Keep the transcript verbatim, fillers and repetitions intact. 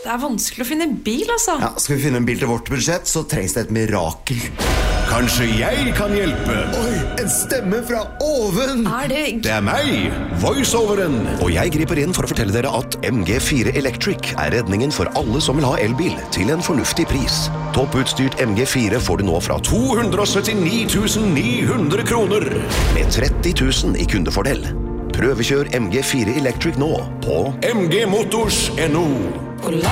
Det er vanskelig å finne en bil, altså. Ja, skal vi finne en bil til vårt budsjett, så trengs det et mirakel. Kanskje jeg kan hjelpe? Oi, en stemme fra oven! Er det... Det er meg, voiceoveren. Og jeg griper inn for å fortelle dere at M G fire Electric er redningen for alle som vil ha elbil til en fornuftig pris. Topputstyrt M G fire får du nå fra to hundre syttini tusen ni hundre kroner. med tretti tusen i kundefordel. Prøvekjør M G fire Electric nå på M G Motors punktum no.